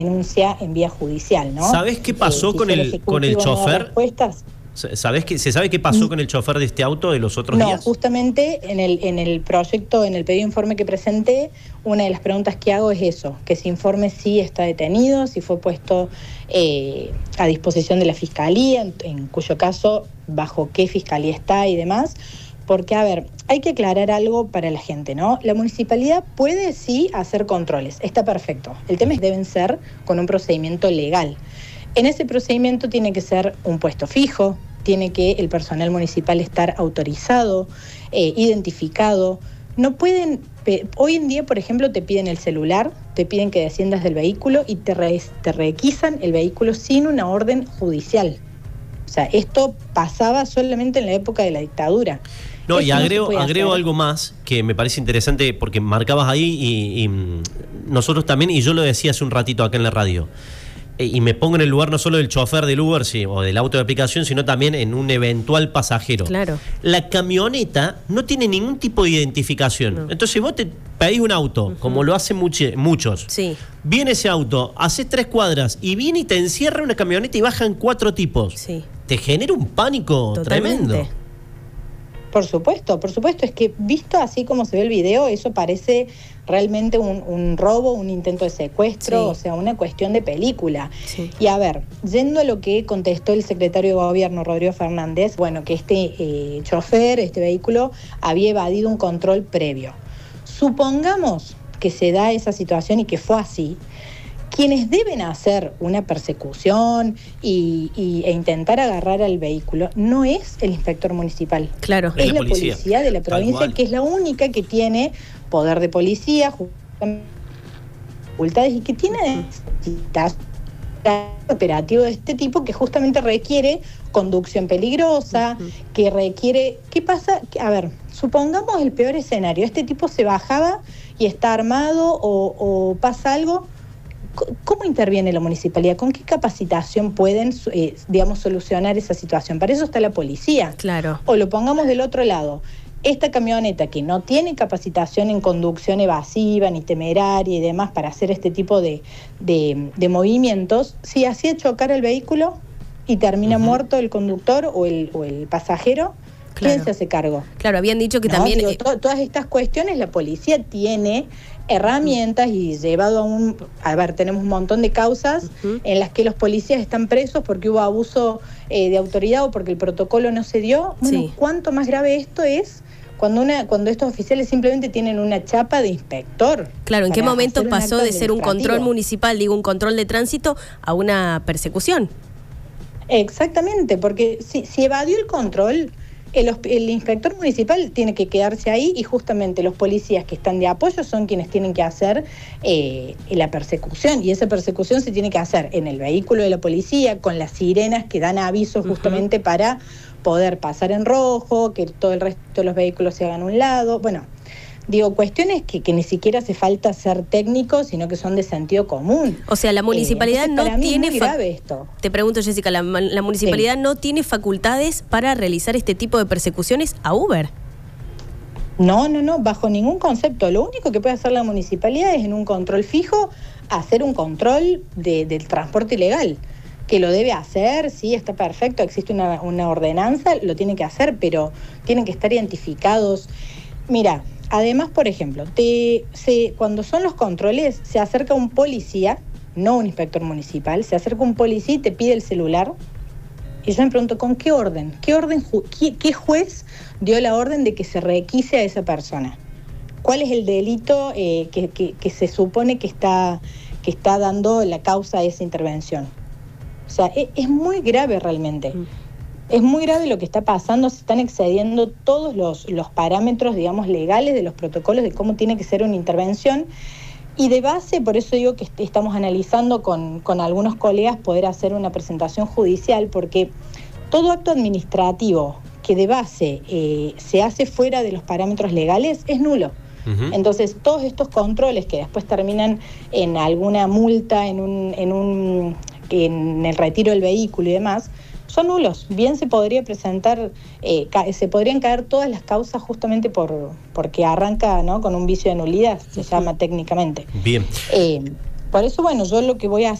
denuncia en vía judicial, ¿no? ¿Sabés qué pasó Si con el el Ejecutivo no da chofer? respuestas. ¿Se sabe qué pasó con el chofer de este auto de los otros No, días? justamente en el proyecto, en el pedido de informe que presenté, una de las preguntas que hago es eso, que se informe si está detenido, si fue puesto a disposición de la Fiscalía, en cuyo caso, bajo qué Fiscalía está y demás. Porque, a ver, hay que aclarar algo para la gente, ¿no? La municipalidad puede sí hacer controles, está perfecto. El tema es que deben ser con un procedimiento legal. En ese procedimiento tiene que ser un puesto fijo, tiene que el personal municipal estar autorizado, identificado. No pueden, hoy en día, por ejemplo, te piden el celular, te piden que desciendas del vehículo y te requisan el vehículo sin una orden judicial. O sea, esto pasaba solamente en la época de la dictadura. No, y Eso no se puede agrego hacer. algo más que me parece interesante porque marcabas ahí y nosotros también, y yo lo decía hace un ratito acá en la radio. Y me pongo en el lugar no solo del chofer del Uber o del auto de aplicación, sino también en un eventual pasajero. Claro. La camioneta no tiene ningún tipo de identificación. No. Entonces vos te pedís un auto, como lo hacen muchos. Sí. Viene ese auto, haces 3 cuadras y viene y te encierra una camioneta y bajan 4 tipos. Sí. Te genera un pánico tremendo. Por supuesto, es que visto así como se ve el video, eso parece realmente un robo, un intento de secuestro, sí. O sea, una cuestión de película. Sí. Y a ver, yendo a lo que contestó el secretario de Gobierno, Rodrigo Fernández, bueno, que este chofer, este vehículo, había evadido un control previo. Supongamos que se da esa situación y que fue así. Quienes deben hacer una persecución e intentar agarrar al vehículo no es el inspector municipal. Claro. Es la policía de la provincia, que es la única que tiene poder de policía, facultades y que tiene operativo de este tipo que justamente requiere conducción peligrosa, que requiere... ¿Qué pasa? A ver, supongamos el peor escenario. Este tipo se bajaba y está armado o pasa algo... ¿Cómo interviene la municipalidad? ¿Con qué capacitación pueden, solucionar esa situación? Para eso está la policía. Claro. O lo pongamos del otro lado. Esta camioneta que no tiene capacitación en conducción evasiva ni temeraria y demás para hacer este tipo de movimientos, si hacía chocar el vehículo y termina muerto el conductor o el pasajero, claro. ¿Quién se hace cargo? Claro, habían dicho que también... todas estas cuestiones la policía tiene herramientas y llevado a ver, tenemos un montón de causas en las que los policías están presos porque hubo abuso de autoridad o porque el protocolo no se dio. Bueno, sí. ¿Cuánto más grave esto es cuando estos oficiales simplemente tienen una chapa de inspector? Claro, ¿en qué momento pasó de ser un control municipal, un control de tránsito, a una persecución? Exactamente, porque si evadió el control... El inspector municipal tiene que quedarse ahí y justamente los policías que están de apoyo son quienes tienen que hacer la persecución, y esa persecución se tiene que hacer en el vehículo de la policía con las sirenas que dan aviso justamente para poder pasar en rojo, que todo el resto de los vehículos se hagan a un lado. Bueno, digo, cuestiones que ni siquiera hace falta ser técnico, sino que son de sentido común. O sea, la municipalidad no tiene... Es muy grave esto. Te pregunto, Jessica, ¿la municipalidad no tiene facultades para realizar este tipo de persecuciones a Uber? No, bajo ningún concepto. Lo único que puede hacer la municipalidad es en un control fijo hacer un control del transporte ilegal. Que lo debe hacer, sí, está perfecto, existe una ordenanza, lo tiene que hacer, pero tienen que estar identificados. Mira, además, por ejemplo, cuando son los controles, se acerca un policía, no un inspector municipal, se acerca un policía y te pide el celular. Y yo me pregunto, ¿con qué orden? ¿Qué juez dio la orden de que se requise a esa persona? ¿Cuál es el delito que se supone que está dando la causa a esa intervención? O sea, es muy grave realmente. Es muy grave lo que está pasando, se están excediendo todos los parámetros, digamos, legales de los protocolos de cómo tiene que ser una intervención. Y de base, por eso digo que estamos analizando con algunos colegas poder hacer una presentación judicial, porque todo acto administrativo que de base se hace fuera de los parámetros legales es nulo. Entonces, todos estos controles que después terminan en alguna multa, en el retiro del vehículo y demás, son nulos. Bien se podría presentar, se podrían caer todas las causas justamente porque arranca, ¿no?, con un vicio de nulidad, se llama técnicamente. Bien. Por eso, bueno, yo lo que voy a